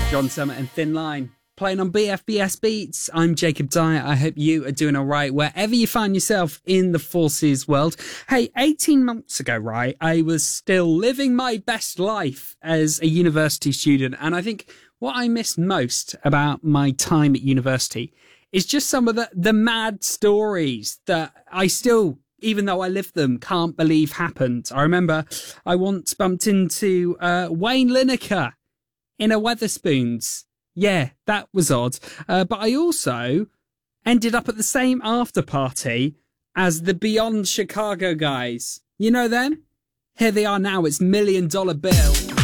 John Summit and Thin Line, playing on BFBS Beats. I'm Jacob Dyer. I hope you are doing all right wherever you find yourself in the Forces world. Hey, 18 months ago, right, I was still living my best life as a university student. And I think what I miss most about my time at university is just some of the mad stories that I still, even though I lived them, can't believe happened. I remember I once bumped into Wayne Lineker in a Wetherspoons. Yeah, that was odd. But I also ended up at the same after party as the Beyond Chicago guys. You know them? Here they are now. It's $1 Million Bill.